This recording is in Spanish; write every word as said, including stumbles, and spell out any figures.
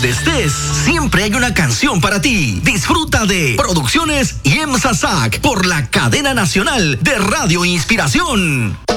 Donde estés, siempre hay una canción para ti. Disfruta de Producciones y EMSA S A C por la cadena nacional de Radio Inspiración.